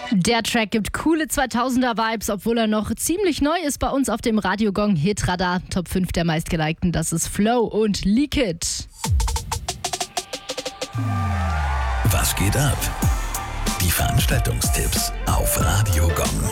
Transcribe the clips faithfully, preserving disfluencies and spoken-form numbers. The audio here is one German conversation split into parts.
Der Track gibt coole zweitausender-Vibes, obwohl er noch ziemlich neu ist bei uns auf dem Radio Gong Hitradar. Top fünf der meistgelikten, das ist Flow und Leak It. Was geht ab? Die Veranstaltungstipps auf Radio Gong.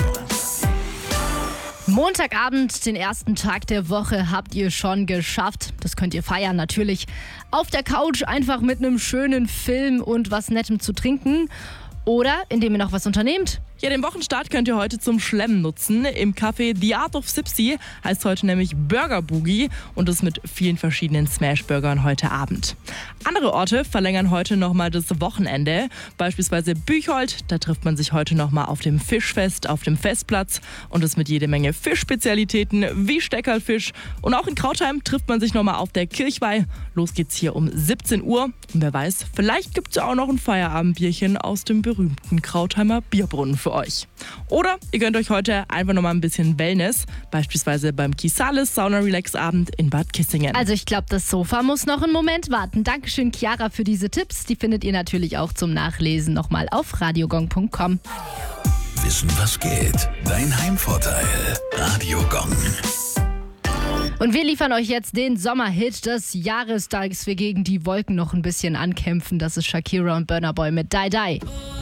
Montagabend, den ersten Tag der Woche, habt ihr schon geschafft. Das könnt ihr feiern natürlich auf der Couch, einfach mit einem schönen Film und was Nettem zu trinken. Oder indem ihr noch was unternehmt. Ja, den Wochenstart könnt ihr heute zum Schlemmen nutzen. Im Café The Art of Sipsy heißt heute nämlich Burger Boogie und das mit vielen verschiedenen Smash-Burgern heute Abend. Andere Orte verlängern heute nochmal das Wochenende. Beispielsweise Büchhold, da trifft man sich heute nochmal auf dem Fischfest auf dem Festplatz und das mit jede Menge Fischspezialitäten wie Steckerlfisch. Und auch in Krautheim trifft man sich nochmal auf der Kirchweih. Los geht's hier um siebzehn Uhr. Und wer weiß, vielleicht gibt's ja auch noch ein Feierabendbierchen aus dem berühmten Krautheimer Bierbrunnen für euch. Oder ihr gönnt euch heute einfach nochmal ein bisschen Wellness, beispielsweise beim Kisalis Sauna Relax Abend in Bad Kissingen. Also ich glaube, das Sofa muss noch einen Moment warten. Dankeschön, Chiara, für diese Tipps. Die findet ihr natürlich auch zum Nachlesen nochmal auf radiogong punkt com. Wissen, was geht? Dein Heimvorteil. Radio Gong. Und wir liefern euch jetzt den Sommerhit des Jahres, da wir gegen die Wolken noch ein bisschen ankämpfen. Das ist Shakira und Burna Boy mit Die Die.